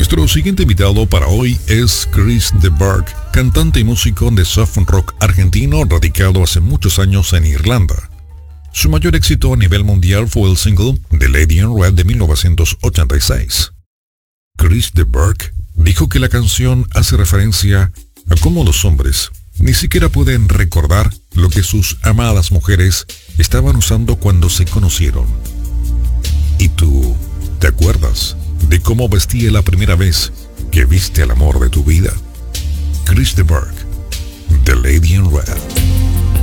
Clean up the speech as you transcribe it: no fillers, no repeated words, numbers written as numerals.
Nuestro siguiente invitado para hoy es Chris de Burgh, cantante y músico de soft rock argentino radicado hace muchos años en Irlanda. Su mayor éxito a nivel mundial fue el single The Lady in Red de 1986. Chris de Burgh dijo que la canción hace referencia a cómo los hombres ni siquiera pueden recordar lo que sus amadas mujeres estaban usando cuando se conocieron. ¿Y tú, te acuerdas de cómo vestía la primera vez que viste al amor de tu vida? Chris de Burgh, The Lady in Red.